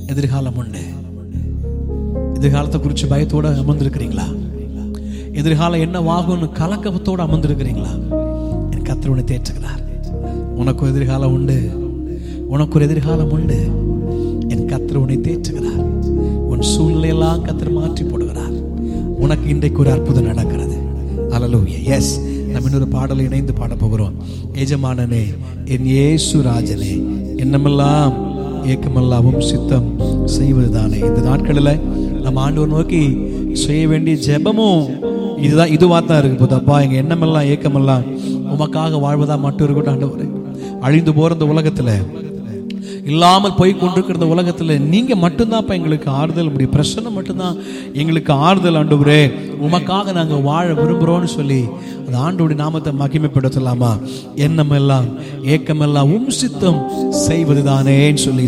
எதிர்காலம் உண்டு. எதிர்காலத்தை குறித்து பயத்தோட அமர்ந்திருக்கிறீங்களா? எதிர்காலம் என்னவாகும்னு கலக்கத்தோடு அமர்ந்திருக்கிறீங்களா? என் கர்த்தர் உன்னை தேற்றுகிறார். உனக்கு ஒரு எதிர்காலம் உண்டு, உனக்கு ஒரு எதிர்காலம் உண்டு. என் கர்த்தர் உன்னை தேற்றுகிறார். உன் சூழ்நிலையெல்லாம் கர்த்தர் மாற்றி போடுகிறார். உனக்கு இன்றைக்கு ஒரு அற்புதம் நடக்கிறது. அல்லேலூயா. எஸ், நம்ம இன்னொரு பாடலை இணைந்து பாட போகிறோம். எஜமானனே என் இயேசு ராஜனே, என்னமெல்லாம் ஏக்கமெல்லாவும் சித்தம் செய்வது தானே. இந்த நாட்களில் நம்ம ஆண்டவர் நோக்கி செய்ய வேண்டிய ஜெபமும் இதுவாக தான் இருக்கு. போதப்பா, எங்கள் எண்ணமெல்லாம் ஏக்கமெல்லாம் உமக்காக வாழ்வதா மட்டும் இருக்கட்டும் ஆண்டவரே. அழிந்து போகிற இந்த உலகத்தில், இல்லாமல் போய் கொண்டிருக்கிற இந்த உலகத்தில் நீங்க மட்டும்தான் எங்களுக்கு ஆறுதல், முடியும் பிரச்சனை மட்டும்தான் எங்களுக்கு ஆறுதல் ஆண்டவரே. உமக்காக நாங்கள் வாழ விரும்புகிறோன்னு சொல்லி அந்த ஆண்டவருடைய நாமத்தை மகிமைப்படுத்தலாமா? எண்ணமெல்லாம் ஏக்கமெல்லாம் சித்தம் செய்வது தானேன்னு சொல்லி